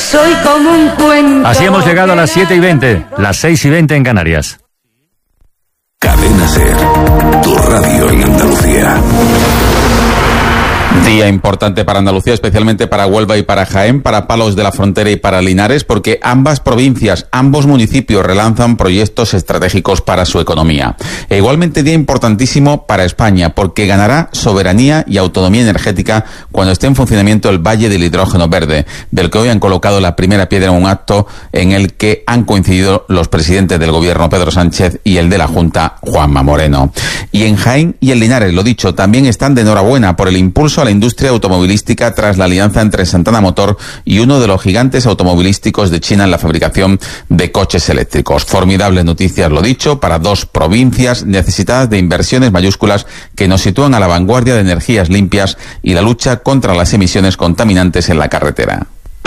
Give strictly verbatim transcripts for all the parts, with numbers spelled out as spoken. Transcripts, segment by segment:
Soy como un cuento. Así hemos llegado a las siete y veinte, las seis y veinte en Canarias. Cadena SER, tu radio en Andalucía. Día importante para Andalucía, especialmente para Huelva y para Jaén, para Palos de la Frontera y para Linares, porque ambas provincias, ambos municipios relanzan proyectos estratégicos para su economía. E igualmente día importantísimo para España, porque ganará soberanía y autonomía energética cuando esté en funcionamiento el Valle del Hidrógeno Verde, del que hoy han colocado la primera piedra en un acto en el que han coincidido los presidentes del gobierno, Pedro Sánchez, y el de la Junta, Juanma Moreno. Y en Jaén y en Linares, lo dicho, también están de enhorabuena por el impulso a la industria automovilística tras la alianza entre Santana Motor y uno de los gigantes automovilísticos de China en la fabricación de coches eléctricos. Formidables noticias, lo dicho, para dos provincias necesitadas de inversiones mayúsculas que nos sitúan a la vanguardia de energías limpias y la lucha contra las emisiones contaminantes en la carretera.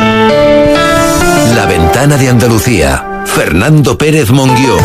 La ventana de Andalucía. Fernando Pérez Monguió.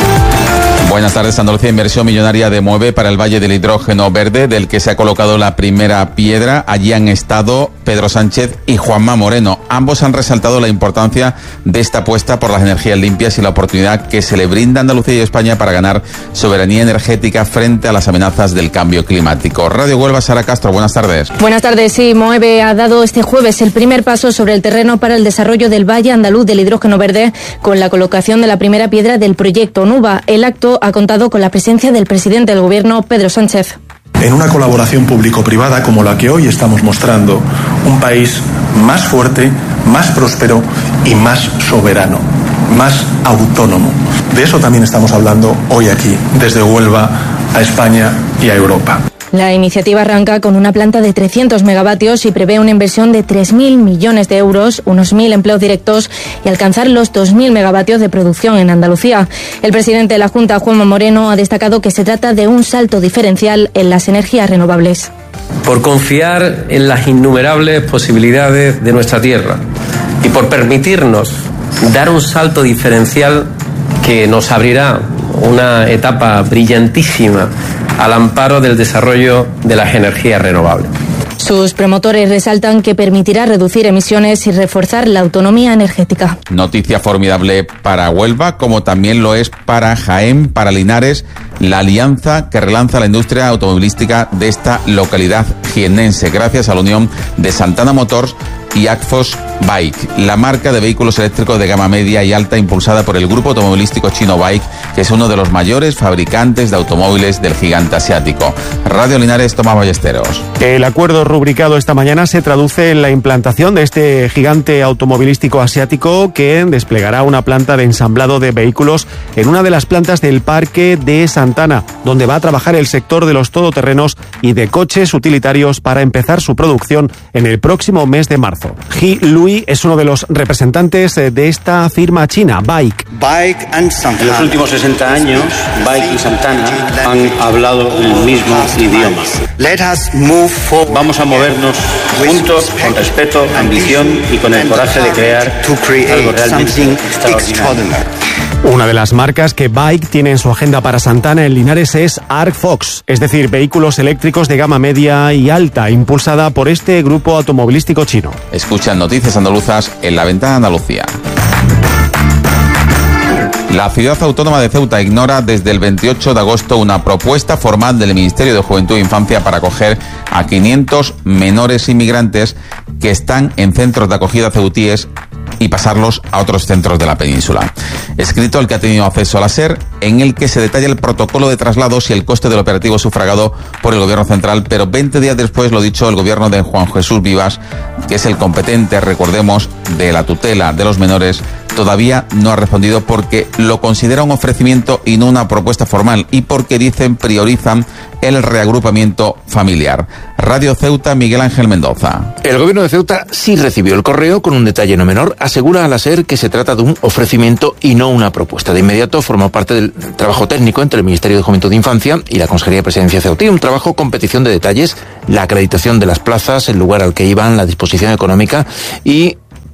Buenas tardes. Andalucía, inversión millonaria de Mueve para el Valle del Hidrógeno Verde, del que se ha colocado la primera piedra. Allí han estado Pedro Sánchez y Juanma Moreno. Ambos han resaltado la importancia de esta apuesta por las energías limpias y la oportunidad que se le brinda a Andalucía y España para ganar soberanía energética frente a las amenazas del cambio climático. Radio Huelva, Sara Castro, buenas tardes. Buenas tardes. Sí, Mueve ha dado este jueves el primer paso sobre el terreno para el desarrollo del Valle Andaluz del Hidrógeno Verde con la colocación de la primera piedra del proyecto Nuba. El acto ha contado con la presencia del presidente del Gobierno, Pedro Sánchez. En una colaboración público-privada como la que hoy estamos mostrando, un país más fuerte, más próspero y más soberano, más autónomo. De eso también estamos hablando hoy aquí, desde Huelva a España y a Europa. La iniciativa arranca con una planta de trescientos megavatios y prevé una inversión de tres mil millones de euros, unos mil empleos directos y alcanzar los dos mil megavatios de producción en Andalucía. El presidente de la Junta, Juanma Moreno, ha destacado que se trata de un salto diferencial en las energías renovables. Por confiar en las innumerables posibilidades de nuestra tierra y por permitirnos dar un salto diferencial que nos abrirá una etapa brillantísima al amparo del desarrollo de las energías renovables. Sus promotores resaltan que permitirá reducir emisiones y reforzar la autonomía energética. Noticia formidable para Huelva, como también lo es para Jaén, para Linares, la alianza que relanza la industria automovilística de esta localidad jiennense, gracias a la unión de Santana Motors y Agfos Bike, la marca de vehículos eléctricos de gama media y alta impulsada por el grupo automovilístico chino Bike, que es uno de los mayores fabricantes de automóviles del gigante asiático. Radio Linares, Tomás Ballesteros. El acuerdo rubricado esta mañana se traduce en la implantación de este gigante automovilístico asiático que desplegará una planta de ensamblado de vehículos en una de las plantas del parque de Santana, donde va a trabajar el sector de los todoterrenos y de coches utilitarios para empezar su producción en el próximo mes de marzo. Ji Lui es uno de los representantes de esta firma china, Bike. Bike and Santana. En los últimos sesenta años, Bike y Santana han hablado el mismo idioma. Let us move forward. Vamos a movernos juntos, con respeto, ambición y con el coraje de crear algo realmente extraordinario. Una de las marcas que Bike tiene en su agenda para Santana en Linares es Arcfox, es decir, vehículos eléctricos de gama media y alta, impulsada por este grupo automovilístico chino. Escuchan Noticias Andaluzas en la ventana Andalucía. La ciudad autónoma de Ceuta ignora desde el veintiocho de agosto una propuesta formal del Ministerio de Juventud e Infancia para acoger a quinientos menores inmigrantes que están en centros de acogida ceutíes y pasarlos a otros centros de la península. Escrito al que ha tenido acceso a la SER, en el que se detalla el protocolo de traslados y el coste del operativo sufragado por el Gobierno central, pero veinte días después, lo dicho, el Gobierno de Juan Jesús Vivas, que es el competente, recordemos, de la tutela de los menores, todavía no ha respondido porque lo considera un ofrecimiento y no una propuesta formal, y porque, dicen, priorizan el reagrupamiento familiar. Radio Ceuta, Miguel Ángel Mendoza. El Gobierno de Ceuta sí recibió el correo con un detalle no menor. Asegura a la SER que se trata de un ofrecimiento y no una propuesta. De inmediato formó parte del trabajo técnico entre el Ministerio de Juventud e Infancia y la Consejería de Presidencia Ceutí. Un trabajo con petición de detalles, la acreditación de las plazas, el lugar al que iban, la disposición económica y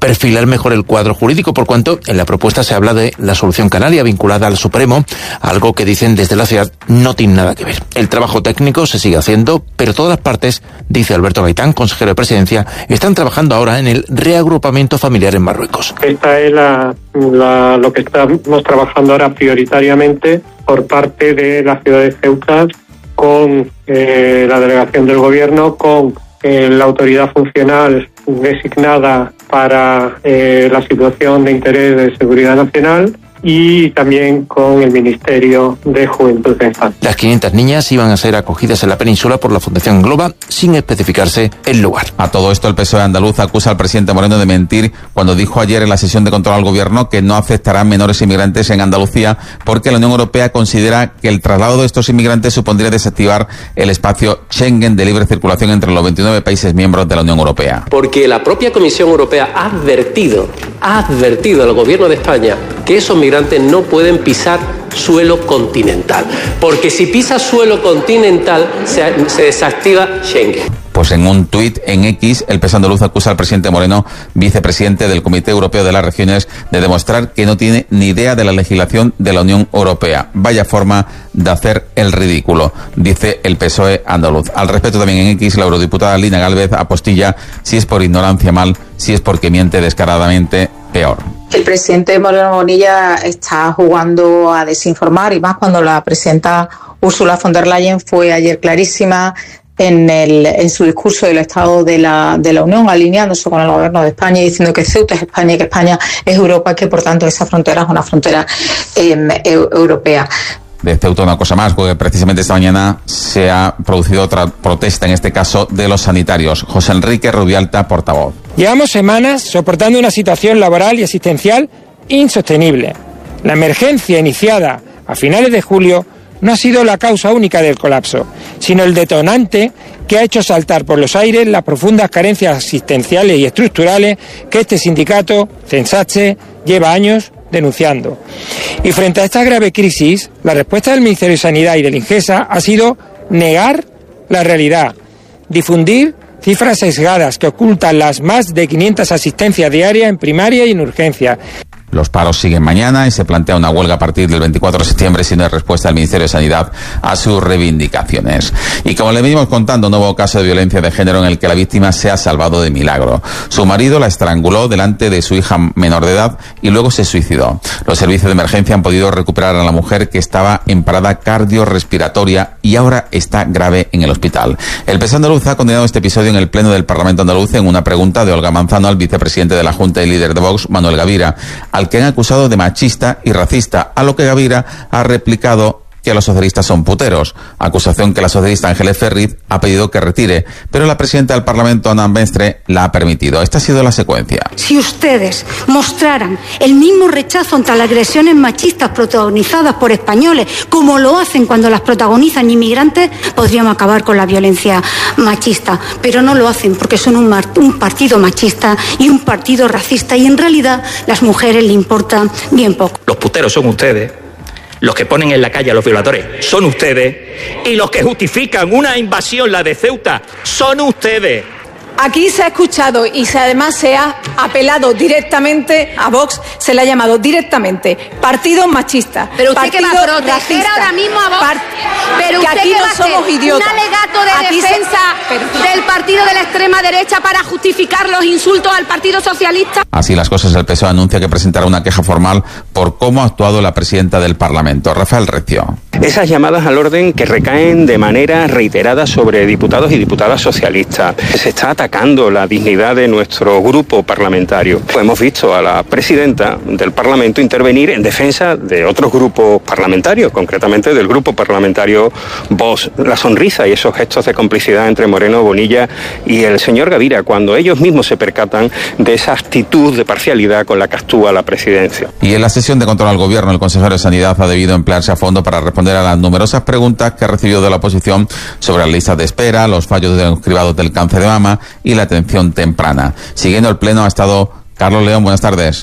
perfilar mejor el cuadro jurídico, por cuanto en la propuesta se habla de la solución canaria vinculada al Supremo, algo que dicen desde la ciudad no tiene nada que ver. El trabajo técnico se sigue haciendo, pero todas las partes, dice Alberto Gaitán, consejero de Presidencia, están trabajando ahora en el reagrupamiento familiar en Marruecos. Esta es la, la, lo que estamos trabajando ahora prioritariamente por parte de la ciudad de Ceuta, con eh, la delegación del gobierno, con eh, la autoridad funcional designada para eh, la situación de interés de seguridad nacional, y también con el Ministerio de Juventud e Infancia. Las quinientas niñas iban a ser acogidas en la península por la Fundación Globa, sin especificarse el lugar. A todo esto, el P S O E andaluz acusa al presidente Moreno de mentir cuando dijo ayer en la sesión de control al gobierno que no afectará a menores inmigrantes en Andalucía, porque la Unión Europea considera que el traslado de estos inmigrantes supondría desactivar el espacio Schengen de libre circulación entre los veintinueve países miembros de la Unión Europea. Porque la propia Comisión Europea ha advertido, ha advertido al gobierno de España que esos migrantes no pueden pisar suelo continental, porque si pisa suelo continental se, se desactiva Schengen. Pues en un tuit en X, el P S O E andaluz acusa al presidente Moreno, vicepresidente del Comité Europeo de las Regiones, de demostrar que no tiene ni idea de la legislación de la Unión Europea. Vaya forma de hacer el ridículo, dice el P S O E andaluz. Al respecto, también en X, la eurodiputada Lina Gálvez apostilla: si es por ignorancia, mal; si es porque miente descaradamente, peor. El presidente Moreno Bonilla está jugando a desinformar, y más cuando la presidenta Ursula von der Leyen fue ayer clarísima en, el, en su discurso del Estado de la, de la Unión, alineándose con el gobierno de España y diciendo que Ceuta es España y que España es Europa, y que por tanto esa frontera es una frontera eh, europea. De Ceuta una cosa más, porque precisamente esta mañana se ha producido otra protesta, en este caso de los sanitarios. José Enrique Rubialta, portavoz. Llevamos semanas soportando una situación laboral y asistencial insostenible. La emergencia iniciada a finales de julio no ha sido la causa única del colapso, sino el detonante que ha hecho saltar por los aires las profundas carencias asistenciales y estructurales que este sindicato, CENSACHE, lleva años denunciando. Y frente a esta grave crisis, la respuesta del Ministerio de Sanidad y del INGESA ha sido negar la realidad, difundir cifras sesgadas que ocultan las más de quinientas asistencias diarias en primaria y en urgencia. Los paros siguen mañana y se plantea una huelga a partir del veinticuatro de septiembre si no hay respuesta del Ministerio de Sanidad a sus reivindicaciones. Y como le venimos contando, un nuevo caso de violencia de género en el que la víctima se ha salvado de milagro. Su marido la estranguló delante de su hija menor de edad y luego se suicidó. Los servicios de emergencia han podido recuperar a la mujer, que estaba en parada cardiorrespiratoria y ahora está grave en el hospital. El P S O E andaluz ha condenado este episodio en el Pleno del Parlamento andaluz en una pregunta de Olga Manzano al vicepresidente de la Junta y líder de Vox, Manuel Gavira, al que han acusado de machista y racista, a lo que Gavira ha replicado que los socialistas son puteros, acusación que la socialista Ángeles Ferriz ha pedido que retire, pero la presidenta del Parlamento, Ana Mestre, la ha permitido. Esta ha sido la secuencia. Si ustedes mostraran el mismo rechazo ante las agresiones machistas protagonizadas por españoles, como lo hacen cuando las protagonizan inmigrantes, podríamos acabar con la violencia machista, pero no lo hacen porque son un, un partido machista y un partido racista, y en realidad las mujeres le importan bien poco. Los puteros son ustedes. Los que ponen en la calle a los violadores son ustedes, y los que justifican una invasión, la de Ceuta, son ustedes. Aquí se ha escuchado y se, además se ha apelado directamente a Vox, se le ha llamado directamente partido machista. Pero usted partido que va a proteger racista, ahora mismo a Vox. Part... Pero que usted aquí que no va a somos hacer idiotas. un alegato de aquí defensa se... Pero... del partido de la extrema derecha para justificar los insultos al Partido Socialista. Así las cosas, el P S O E anuncia que presentará una queja formal por cómo ha actuado la presidenta del Parlamento, Rafael Recio. Esas llamadas al orden que recaen de manera reiterada sobre diputados y diputadas socialistas. Se está atacando la dignidad de nuestro grupo parlamentario. Hemos visto a la presidenta del Parlamento intervenir en defensa de otros grupos parlamentarios, concretamente del grupo parlamentario Vox. La sonrisa y esos gestos de complicidad entre Moreno Bonilla y el señor Gavira, cuando ellos mismos se percatan de esa actitud de parcialidad con la que actúa la presidencia. Y en la sesión de control al gobierno, el consejero de Sanidad ha debido emplearse a fondo para responder a las numerosas preguntas que ha recibido de la oposición sobre las listas de espera, los fallos de los cribados del cáncer de mama y la atención temprana. Siguiendo el pleno ha estado Carlos León. Buenas tardes.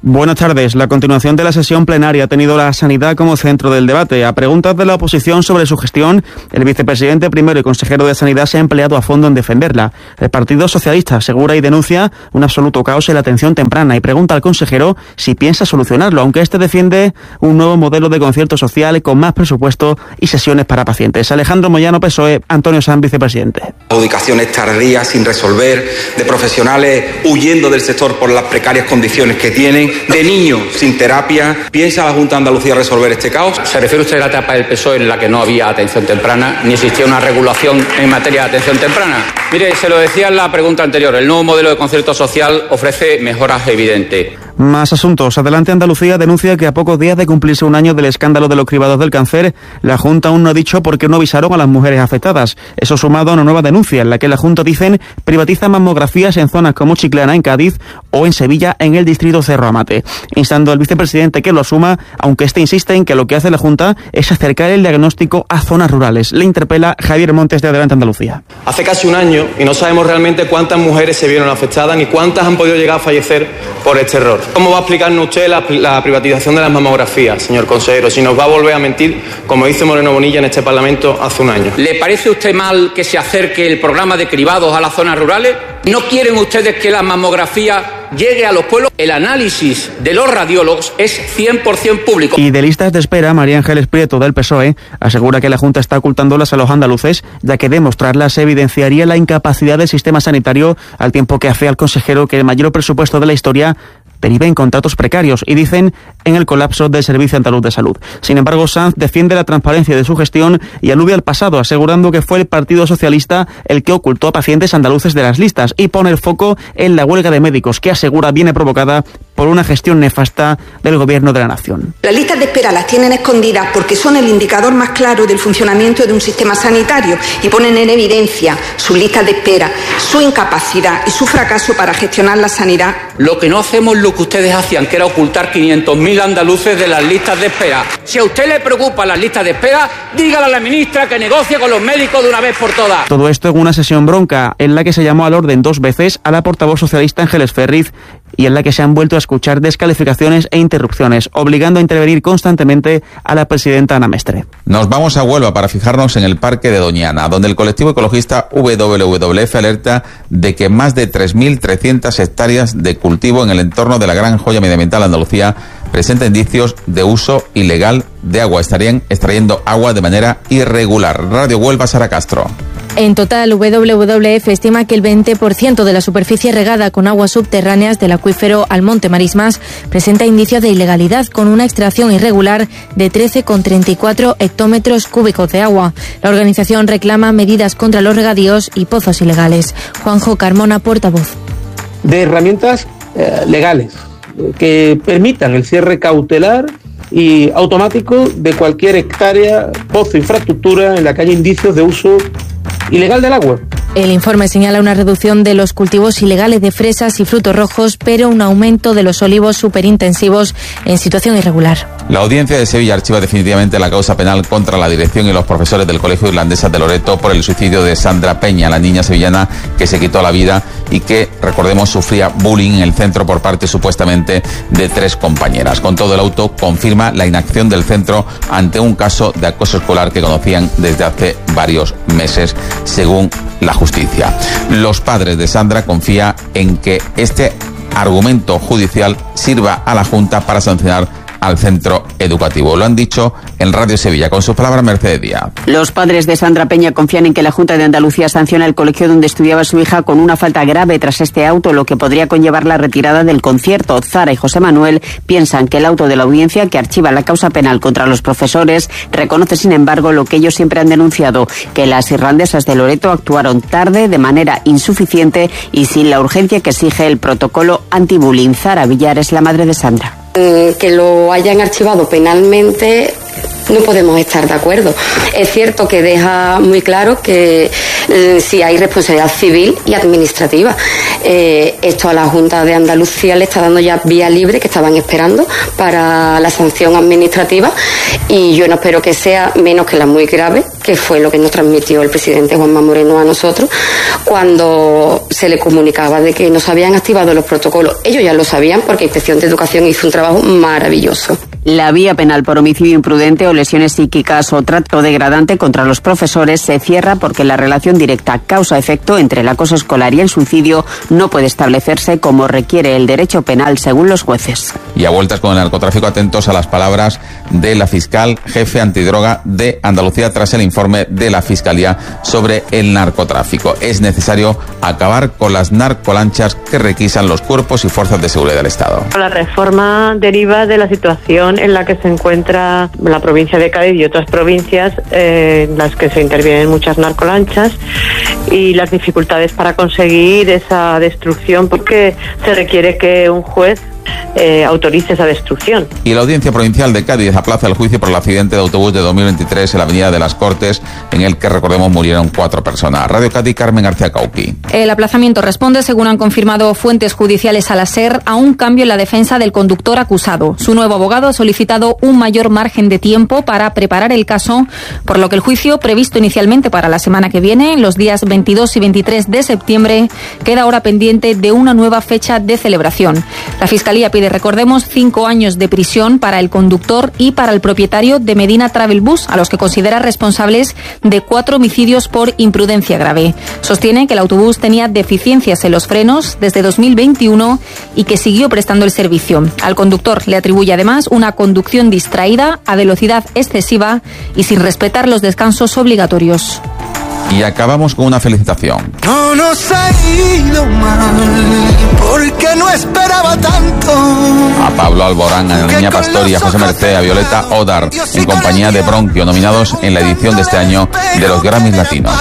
Buenas tardes. La continuación de la sesión plenaria ha tenido la sanidad como centro del debate. A preguntas de la oposición sobre su gestión, el vicepresidente primero y consejero de Sanidad se ha empleado a fondo en defenderla. El Partido Socialista asegura y denuncia un absoluto caos en la atención temprana y pregunta al consejero si piensa solucionarlo, aunque este defiende un nuevo modelo de concierto social con más presupuesto y sesiones para pacientes. Alejandro Moyano, P S O E, Antonio Sanz, vicepresidente. Adjudicaciones tardías sin resolver, de profesionales huyendo del sector por las precarias condiciones que tienen, de niños sin terapia. ¿Piensa la Junta de Andalucía resolver este caos? ¿Se refiere usted a la etapa del P S O E en la que no había atención temprana, ni existía una regulación en materia de atención temprana? Mire, se lo decía en la pregunta anterior, el nuevo modelo de concierto social ofrece mejoras evidentes. Más asuntos. Adelante Andalucía denuncia que a pocos días de cumplirse un año del escándalo de los cribados del cáncer, la Junta aún no ha dicho por qué no avisaron a las mujeres afectadas. Eso sumado a una nueva denuncia en la que la Junta, dicen, privatiza mamografías en zonas como Chiclana, en Cádiz, o en Sevilla, en el distrito Cerro Amate. Instando al vicepresidente que lo asuma, aunque este insiste en que lo que hace la Junta es acercar el diagnóstico a zonas rurales. Le interpela Javier Montes de Adelante Andalucía. Hace casi un año y no sabemos realmente cuántas mujeres se vieron afectadas ni cuántas han podido llegar a fallecer por este error. ¿Cómo va a explicarnos usted la, la privatización de las mamografías, señor consejero, si nos va a volver a mentir, como dice Moreno Bonilla en este Parlamento hace un año? ¿Le parece a usted mal que se acerque el programa de cribados a las zonas rurales? ¿No quieren ustedes que la mamografía llegue a los pueblos? El análisis de los radiólogos es cien por ciento público. Y de listas de espera, María Ángeles Prieto, del P S O E, asegura que la Junta está ocultándolas a los andaluces, ya que demostrarlas evidenciaría la incapacidad del sistema sanitario, al tiempo que afea al consejero que el mayor presupuesto de la historia deriva en contratos precarios y, dicen, en el colapso del Servicio Andaluz de Salud. Sin embargo, Sanz defiende la transparencia de su gestión y alude al pasado, asegurando que fue el Partido Socialista el que ocultó a pacientes andaluces de las listas, y pone el foco en la huelga de médicos, que asegura viene provocada por una gestión nefasta del Gobierno de la Nación. Las listas de espera las tienen escondidas porque son el indicador más claro del funcionamiento de un sistema sanitario y ponen en evidencia sus listas de espera, su incapacidad y su fracaso para gestionar la sanidad. Lo que no hacemos es lo que ustedes hacían, que era ocultar quinientos mil andaluces de las listas de espera. Si a usted le preocupan las listas de espera, dígale a la ministra que negocie con los médicos de una vez por todas. Todo esto en una sesión bronca en la que se llamó al orden dos veces a la portavoz socialista Ángeles Ferriz y en la que se han vuelto a escuchar descalificaciones e interrupciones, obligando a intervenir constantemente a la presidenta Ana Mestre. Nos vamos a Huelva para fijarnos en el Parque de Doñana, donde el colectivo ecologista W W F alerta de que más de tres mil trescientas hectáreas de cultivo en el entorno de la gran joya medioambiental de Andalucía presenta indicios de uso ilegal de agua. Estarían extrayendo agua de manera irregular. Radio Huelva, Sara Castro. En total, W W F estima que el veinte por ciento de la superficie regada con aguas subterráneas del acuífero Almonte Marismas presenta indicios de ilegalidad, con una extracción irregular de trece coma treinta y cuatro hectómetros cúbicos de agua. La organización reclama medidas contra los regadíos y pozos ilegales. Juanjo Carmona, portavoz. De herramientas eh, legales que permitan el cierre cautelar y automático de cualquier hectárea, pozo, infraestructura en la que haya indicios de uso ilegal del agua. El informe señala una reducción de los cultivos ilegales de fresas y frutos rojos, pero un aumento de los olivos superintensivos en situación irregular. La Audiencia de Sevilla archiva definitivamente la causa penal contra la dirección y los profesores del Colegio Irlandesa de Loreto por el suicidio de Sandra Peña, la niña sevillana que se quitó la vida y que, recordemos, sufría bullying en el centro por parte supuestamente de tres compañeras. Con todo, el auto confirma la inacción del centro ante un caso de acoso escolar que conocían desde hace varios meses, según la justicia. Los padres de Sandra confían en que este argumento judicial sirva a la Junta para sancionar al centro educativo. Lo han dicho en Radio Sevilla. Con sus palabras, Mercedes Díaz. Los padres de Sandra Peña confían en que la Junta de Andalucía sancione al colegio donde estudiaba su hija con una falta grave tras este auto, lo que podría conllevar la retirada del concierto. Zara y José Manuel piensan que el auto de la audiencia, que archiva la causa penal contra los profesores, reconoce, sin embargo, lo que ellos siempre han denunciado, que las irlandesas de Loreto actuaron tarde, de manera insuficiente y sin la urgencia que exige el protocolo anti-bullying. Zara Villar es la madre de Sandra. Que lo hayan archivado penalmente no podemos estar de acuerdo. Es cierto que deja muy claro que eh, si hay responsabilidad civil y administrativa. Eh, esto a la Junta de Andalucía le está dando ya vía libre, que estaban esperando para la sanción administrativa, y yo no espero que sea menos que la muy grave, que fue lo que nos transmitió el presidente Juanma Moreno a nosotros cuando se le comunicaba de que no se habían activado los protocolos. Ellos ya lo sabían porque Inspección de Educación hizo un trabajo maravilloso. La vía penal por homicidio imprudente o lesiones psíquicas o trato degradante contra los profesores se cierra porque la relación directa causa-efecto entre el acoso escolar y el suicidio no puede establecerse como requiere el derecho penal según los jueces. Y a vueltas con el narcotráfico, atentos a las palabras de la fiscal jefe antidroga de Andalucía tras el informe de la Fiscalía sobre el narcotráfico. Es necesario acabar con las narcolanchas que requisan los cuerpos y fuerzas de seguridad del Estado. La reforma deriva de la situación en la que se encuentra la provincia de Cádiz y otras provincias eh, en las que se intervienen muchas narcolanchas y las dificultades para conseguir esa destrucción, porque se requiere que un juez Eh, autorice esa destrucción. Y la Audiencia Provincial de Cádiz aplaza el juicio por el accidente de autobús de dos mil veintitrés en la Avenida de las Cortes, en el que, recordemos, murieron cuatro personas. Radio Cádiz, Carmen García Cauqui. El aplazamiento responde, según han confirmado fuentes judiciales a la SER, a un cambio en la defensa del conductor acusado. Su nuevo abogado ha solicitado un mayor margen de tiempo para preparar el caso, por lo que el juicio, previsto inicialmente para la semana que viene, los días veintidós y veintitrés de septiembre, queda ahora pendiente de una nueva fecha de celebración. La Fiscalía pide, recordemos, cinco años de prisión para el conductor y para el propietario de Medina Travel Bus, a los que considera responsables de cuatro homicidios por imprudencia grave. Sostiene que el autobús tenía deficiencias en los frenos desde dos mil veintiuno y que siguió prestando el servicio. Al conductor le atribuye además una conducción distraída, a velocidad excesiva y sin respetar los descansos obligatorios. Y acabamos con una felicitación. No nos ha ido mal, porque no esperaba tanto. A Pablo Alborán, a Niña Pastor y a José Merced, a Violeta Odar, en compañía de Bronquio, nominados en la edición de este año de los Grammys Latinos.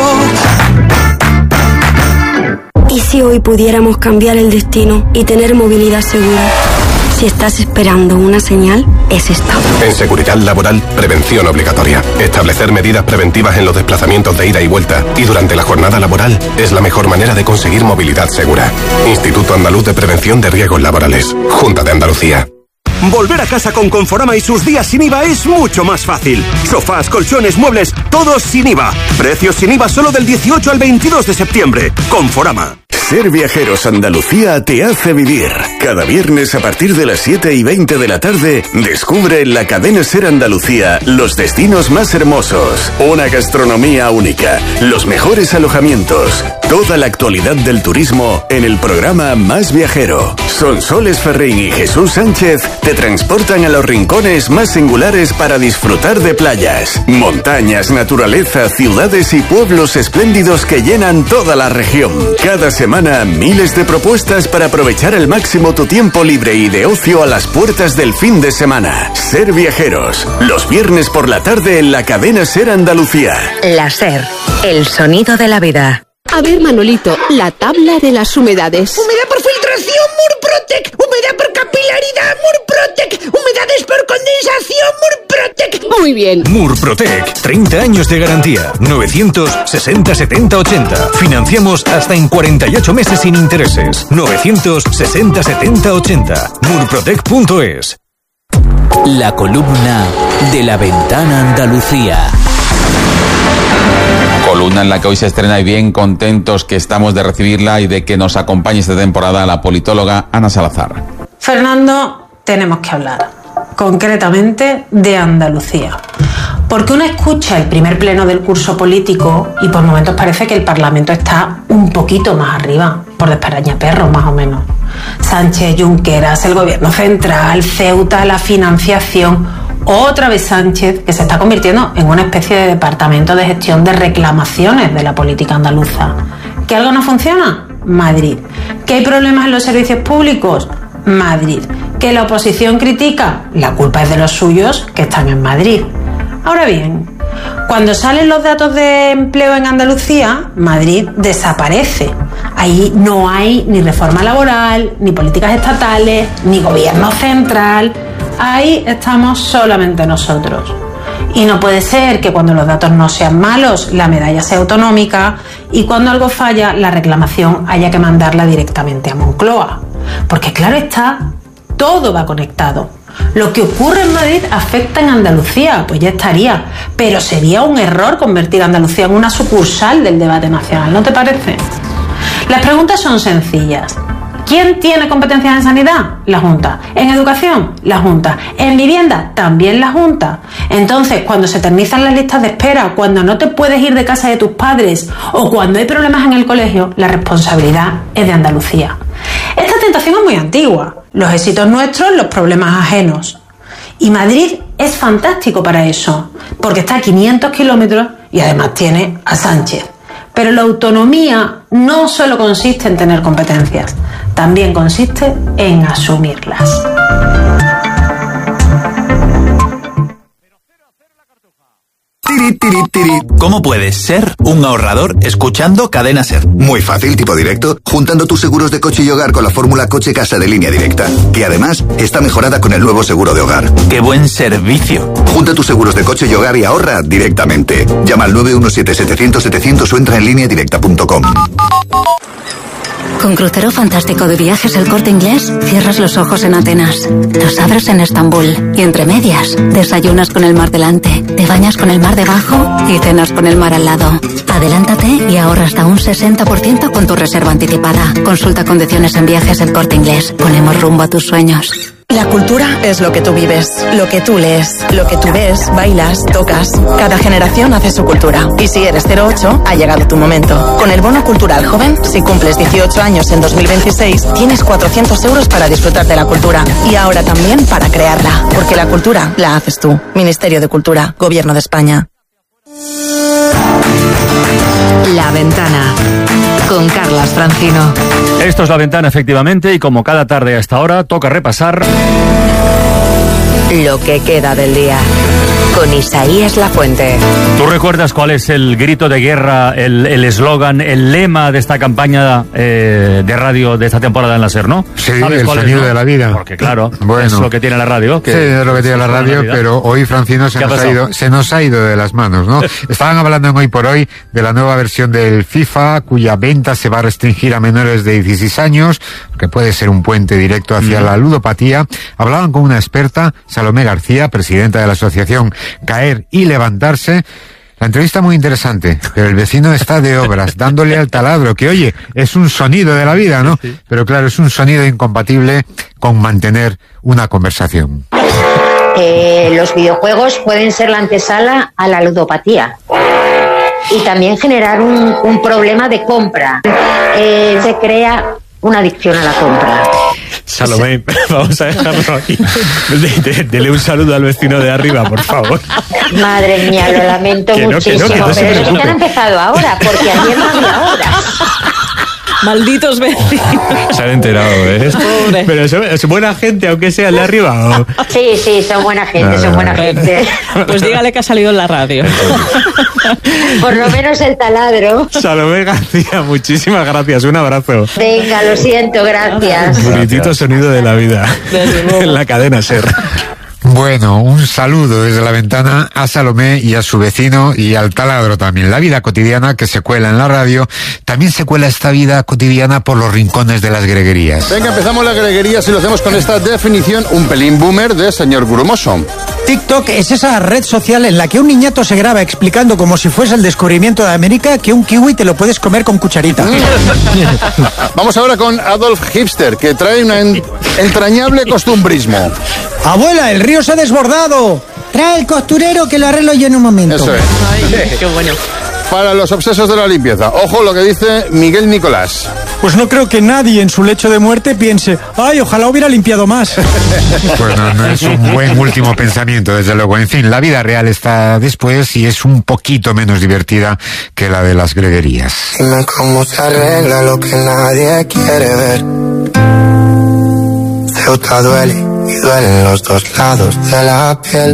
¿Y si hoy pudiéramos cambiar el destino y tener movilidad segura? Si estás esperando una señal, es esta. En seguridad laboral, prevención obligatoria. Establecer medidas preventivas en los desplazamientos de ida y vuelta y durante la jornada laboral es la mejor manera de conseguir movilidad segura. Instituto Andaluz de Prevención de Riesgos Laborales. Junta de Andalucía. Volver a casa con Conforama y sus días sin I V A es mucho más fácil. Sofás, colchones, muebles, todos sin I V A. Precios sin I V A solo del dieciocho al veintidós de septiembre. Conforama. Ser Viajeros Andalucía te hace vivir. Cada viernes a partir de las siete y veinte de la tarde, descubre en la cadena Ser Andalucía los destinos más hermosos, una gastronomía única, los mejores alojamientos, toda la actualidad del turismo en el programa Más Viajero. Sonsoles Ferrín y Jesús Sánchez te transportan a los rincones más singulares para disfrutar de playas, montañas, naturaleza, ciudades y pueblos espléndidos que llenan toda la región. Cada semana miles de propuestas para aprovechar al máximo tu tiempo libre y de ocio a las puertas del fin de semana. Ser Viajeros, los viernes por la tarde en la cadena Ser Andalucía. La Ser, el sonido de la vida. A ver, Manolito, la tabla de las humedades. Humedad por filtración, Murprotec. Humedad por capilaridad, Murprotec. Humedades por condensación, Murprotec. Muy bien. Murprotec, treinta años de garantía. novecientos sesenta setenta ochenta. Financiamos hasta en cuarenta y ocho meses sin intereses. novecientos sesenta setenta ochenta. Murprotec punto es. La columna de La Ventana Andalucía. Columna en la que hoy se estrena y bien contentos que estamos de recibirla y de que nos acompañe esta temporada la politóloga Ana Salazar. Fernando, tenemos que hablar concretamente de Andalucía. Porque uno escucha el primer pleno del curso político y por momentos parece que el Parlamento está un poquito más arriba, por desparañaperros más o menos. Sánchez, Junqueras, el gobierno central, Ceuta, la financiación. Otra vez Sánchez, que se está convirtiendo en una especie de departamento de gestión de reclamaciones de la política andaluza. ¿Que algo no funciona? Madrid. ¿Que hay problemas en los servicios públicos? Madrid. ¿Que la oposición critica? La culpa es de los suyos, que están en Madrid. Ahora bien, cuando salen los datos de empleo en Andalucía, Madrid desaparece. Ahí no hay ni reforma laboral, ni políticas estatales, ni gobierno central. Ahí estamos solamente nosotros. Y no puede ser que cuando los datos no sean malos, la medalla sea autonómica y cuando algo falla, la reclamación haya que mandarla directamente a Moncloa. Porque claro está, todo va conectado. Lo que ocurre en Madrid afecta en Andalucía, pues ya estaría. Pero sería un error convertir a Andalucía en una sucursal del debate nacional, ¿no te parece? Las preguntas son sencillas. ¿Quién tiene competencias en sanidad? La Junta. ¿En educación? La Junta. ¿En vivienda? También la Junta. Entonces, cuando se eternizan las listas de espera, cuando no te puedes ir de casa de tus padres o cuando hay problemas en el colegio, la responsabilidad es de Andalucía. Esta tentación es muy antigua. Los éxitos nuestros, los problemas ajenos. Y Madrid es fantástico para eso, porque está a quinientos kilómetros y además tiene a Sánchez. Pero la autonomía no solo consiste en tener competencias, también consiste en asumirlas. Tiri, tiri, tiri. ¿Cómo puedes ser un ahorrador escuchando Cadena Ser? Muy fácil, tipo directo, juntando tus seguros de coche y hogar con la fórmula coche-casa de Línea Directa, que además está mejorada con el nuevo seguro de hogar. ¡Qué buen servicio! Junta tus seguros de coche y hogar y ahorra directamente. Llama al nueve uno siete, setecientos, setecientos o entra en línea directa punto com. Con Crucero Fantástico de Viajes El Corte Inglés, cierras los ojos en Atenas, los abres en Estambul y entre medias, desayunas con el mar delante, te bañas con el mar debajo y cenas con el mar al lado. Adelántate y ahorra hasta un sesenta por ciento con tu reserva anticipada. Consulta condiciones en Viajes El Corte Inglés. Ponemos rumbo a tus sueños. La cultura es lo que tú vives, lo que tú lees, lo que tú ves, bailas, tocas. Cada generación hace su cultura. Y si eres cero ocho, ha llegado tu momento. Con el Bono Cultural Joven, si cumples dieciocho años en dos mil veintiséis, tienes cuatrocientos euros para disfrutar de la cultura. Y ahora también para crearla. Porque la cultura la haces tú. Ministerio de Cultura, Gobierno de España. La Ventana, con Carlas Francino. Esto es La Ventana, efectivamente, y como cada tarde a esta hora, toca repasar lo que queda del día, con Isaías Lafuente. ¿Tú recuerdas cuál es el grito de guerra, el eslogan, el, el lema de esta campaña eh, de radio de esta temporada en la SER, no? Sí, el sonido es, ¿no? de la vida. Porque claro, bueno, es lo que tiene la radio. Que sí, es lo que tiene la radio, pero hoy, Francino, se nos, ha ido, se nos ha ido de las manos, ¿no? Estaban hablando en Hoy por Hoy de la nueva versión del FIFA, cuya venta se va a restringir a menores de dieciséis años, que puede ser un puente directo hacia mm. la ludopatía. Hablaban con una experta, Salomé García, presidenta de la asociación Caer y Levantarse. La entrevista muy interesante, pero el vecino está de obras, dándole al taladro, que oye, es un sonido de la vida, ¿no? Pero claro, es un sonido incompatible con mantener una conversación. Eh, los videojuegos pueden ser la antesala a la ludopatía y también generar un, un problema de compra. Eh, se crea una adicción a la compra. Salomé, vamos a dejarlo aquí. Dele un saludo al vecino de arriba, por favor. Madre mía, lo lamento que no, muchísimo. que no, que no pero eso que han empezado ahora, porque ayer no había hora. Malditos vecinos. Se han enterado, ¿eh? Pobre. Pero es, es buena gente, aunque sea el de arriba. ¿O? Sí, sí, son buena gente, son buena gente. Pues dígale que ha salido en la radio. Por lo menos el taladro. Salomé García, muchísimas gracias. Un abrazo. Venga, lo siento, gracias. Bonitito sonido de la vida. En la cadena SER. Bueno, un saludo desde La Ventana a Salomé y a su vecino y al taladro también. La vida cotidiana que se cuela en la radio, también se cuela esta vida cotidiana por los rincones de las greguerías. Venga, empezamos las greguerías y lo hacemos con esta definición un pelín boomer de señor Grumoso. TikTok es esa red social en la que un niñato se graba explicando como si fuese el descubrimiento de América que un kiwi te lo puedes comer con cucharita. Vamos ahora con Adolf Hipster, que trae un en- entrañable costumbrismo. Abuela, el río se ha desbordado. Trae el costurero que lo arreglo yo en un momento. Eso es. Ay, qué bueno. Para los obsesos de la limpieza, ojo lo que dice Miguel Nicolás. Pues no creo que nadie en su lecho de muerte piense, ay, ojalá hubiera limpiado más. Pues no, no es un buen último pensamiento, desde luego. En fin, la vida real está después y es un poquito menos divertida que la de las greguerías. Dime cómo se arregla lo que nadie quiere ver. Ceuta duele y duelen los dos lados de la piel.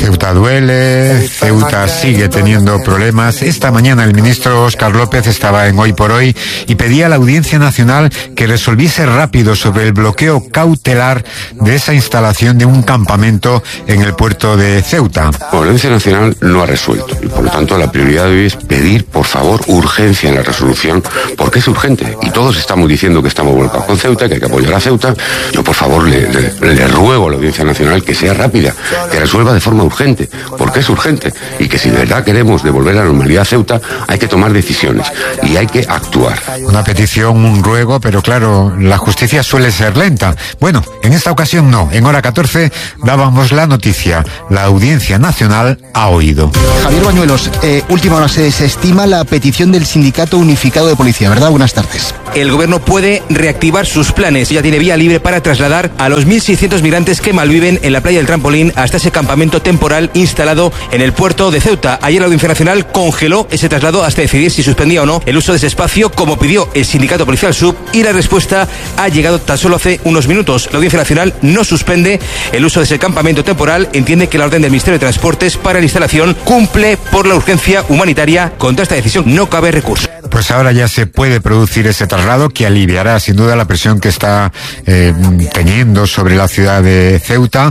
Ceuta duele, Ceuta sigue teniendo problemas. Esta mañana el ministro Óscar López estaba en Hoy por Hoy y pedía a la Audiencia Nacional que resolviese rápido sobre el bloqueo cautelar de esa instalación de un campamento en el puerto de Ceuta. La Audiencia Nacional no ha resuelto y por lo tanto la prioridad de hoy es pedir por favor urgencia en la resolución porque es urgente y todos estamos diciendo que estamos volcados con Ceuta, que hay que apoyar a Ceuta. Yo por favor le, le, le ruego a la Audiencia Nacional que sea rápida, que resuelva de forma urgente, porque es urgente y que si de verdad queremos devolver la normalidad a Ceuta hay que tomar decisiones y hay que actuar. Una petición, un ruego, pero claro, la justicia suele ser lenta. Bueno, en esta ocasión no. En hora catorce dábamos la noticia. La Audiencia Nacional ha oído. Javier Bañuelos, eh, última hora, se desestima la petición del Sindicato Unificado de Policía, ¿verdad? Buenas tardes. El gobierno puede reactivar sus planes. Ya tiene vía libre para trasladar a los mil seiscientos migrantes que malviven en la playa del Trampolín hasta ese campamento temporal instalado en el puerto de Ceuta. Ayer la Audiencia Nacional congeló ese traslado hasta decidir si suspendía o no el uso de ese espacio, como pidió el Sindicato Policial Sub, y la respuesta ha llegado tan solo hace unos minutos. La Audiencia Nacional no suspende el uso de ese campamento temporal, entiende que la orden del Ministerio de Transportes para la instalación cumple por la urgencia humanitaria. Contra esta decisión no cabe recurso. Pues ahora ya se puede producir ese traslado que aliviará sin duda la presión que está eh, teniendo sobre la ciudad de Ceuta.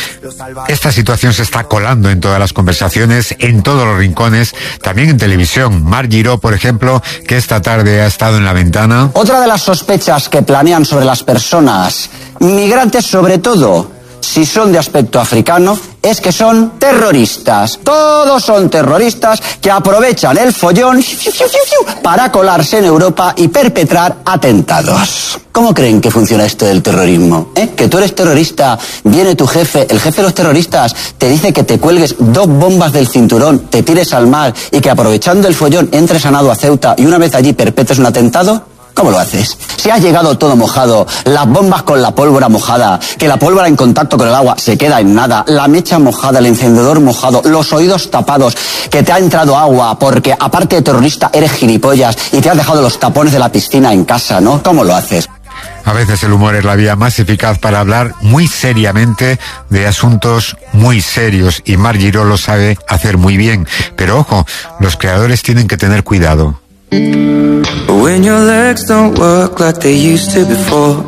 Esta situación se está colando en todas las conversaciones, en todos los rincones, también en televisión. Mar Giró, por ejemplo, que esta tarde ha estado en La Ventana. Otra de las sospechas que planean sobre las personas migrantes, sobre todo si son de aspecto africano, es que son terroristas. Todos son terroristas que aprovechan el follón para colarse en Europa y perpetrar atentados. ¿Cómo creen que funciona esto del terrorismo? ¿Eh? Que tú eres terrorista, viene tu jefe, el jefe de los terroristas, te dice que te cuelgues dos bombas del cinturón, te tires al mar y que aprovechando el follón entres a nado a Ceuta y una vez allí perpetres un atentado. ¿Cómo lo haces? Si has llegado todo mojado, las bombas con la pólvora mojada, que la pólvora en contacto con el agua se queda en nada, la mecha mojada, el encendedor mojado, los oídos tapados, que te ha entrado agua porque aparte de terrorista eres gilipollas y te has dejado los tapones de la piscina en casa, ¿no? ¿Cómo lo haces? A veces el humor es la vía más eficaz para hablar muy seriamente de asuntos muy serios y Mar Giró lo sabe hacer muy bien. Pero ojo, los creadores tienen que tener cuidado. When your legs don't work like they used to before.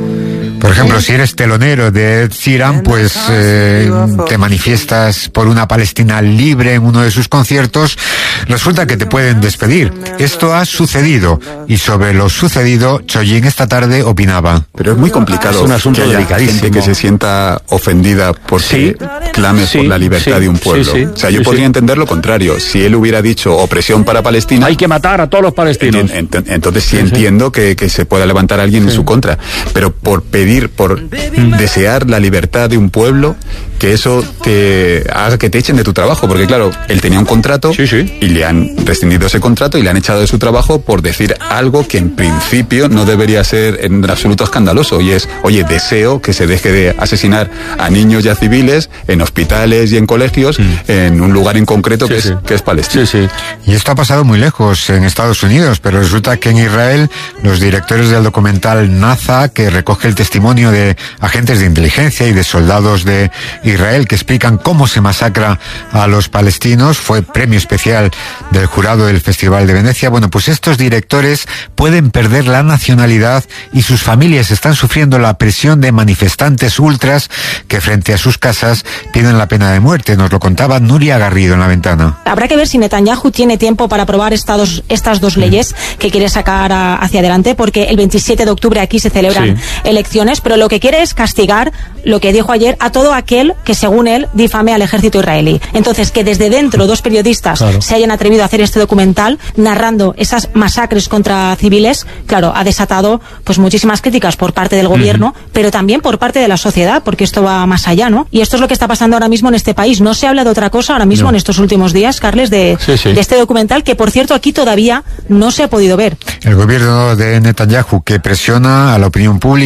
Por ejemplo, si eres telonero de Ed Sheeran, pues eh, te manifiestas por una Palestina libre en uno de sus conciertos, resulta que te pueden despedir. Esto ha sucedido, y sobre lo sucedido, Choyin esta tarde opinaba. Pero es muy complicado. Es un asunto que haya delicadísimo. gente que se sienta ofendida porque sí, clame sí, por la libertad sí, de un pueblo. sí, sí, o sea, yo sí, podría sí. entender lo contrario. Si él hubiera dicho opresión para Palestina... Hay que matar a todos los palestinos. En, en, entonces sí, Sí, sí. entiendo que, que se pueda levantar a alguien Sí. en su contra. Pero por pedir, por desear la libertad de un pueblo, que eso te haga que te echen de tu trabajo. Porque claro, él tenía un contrato Sí, sí. y le han rescindido ese contrato y le han echado de su trabajo por decir algo que en principio no debería ser en absoluto escandaloso. Y es, oye, deseo que se deje de asesinar a niños y a civiles en hospitales y en colegios, mm. en un lugar en concreto Sí, que, sí. es, que es Palestina. Sí, sí. Y esto ha pasado muy lejos, en Estados Unidos, pero resulta que en Israel los directores del documental Naza, que recoge el testimonio de agentes de inteligencia y de soldados de Israel que explican cómo se masacra a los palestinos, fue premio especial del jurado del Festival de Venecia. Bueno, pues estos directores pueden perder la nacionalidad y sus familias están sufriendo la presión de manifestantes ultras que frente a sus casas piden la pena de muerte. Nos lo contaba Nuria Garrido en La Ventana. Habrá que ver si Netanyahu tiene tiempo para aprobar estas dos, estas dos leyes que quiere sacar a, hacia adelante, porque el veintisiete de octubre aquí se celebran Sí. elecciones, pero lo que quiere es castigar, lo que dijo ayer, a todo aquel que según él difame al ejército israelí. Entonces, que desde dentro dos periodistas Claro. se hayan atrevido a hacer este documental narrando esas masacres contra civiles, claro, ha desatado pues muchísimas críticas por parte del gobierno, uh-huh. pero también por parte de la sociedad, porque esto va más allá, ¿no? Y esto es lo que está pasando ahora mismo en este país. No se habla de otra cosa ahora mismo no. en estos últimos días, Carles, de, sí, sí. de este documental que, por cierto, aquí todavía no se ha podido ver. El gobierno de Netanyahu, que presiona a la opinión pública, presiona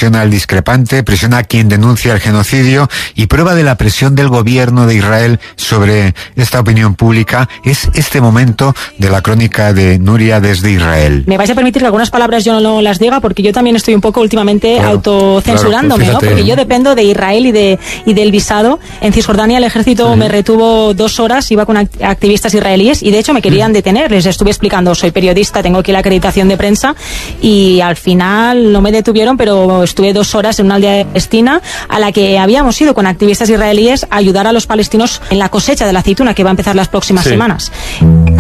presiona al discrepante, presiona a quien denuncia el genocidio, y prueba de la presión del gobierno de Israel sobre esta opinión pública es este momento de la crónica de Nuria desde Israel. Me vais a permitir que algunas palabras yo no las diga, porque yo también estoy un poco últimamente claro, autocensurándome, claro, pues ¿no? Porque yo dependo de Israel y de y del visado. En Cisjordania el ejército sí. me retuvo dos horas, iba con activistas israelíes y de hecho me querían mm. detener. Les estuve explicando, soy periodista, tengo aquí la acreditación de prensa, y al final no me detuvieron, pero estuve dos horas en una aldea palestina a la que habíamos ido con activistas israelíes a ayudar a los palestinos en la cosecha de la aceituna que va a empezar las próximas sí. semanas.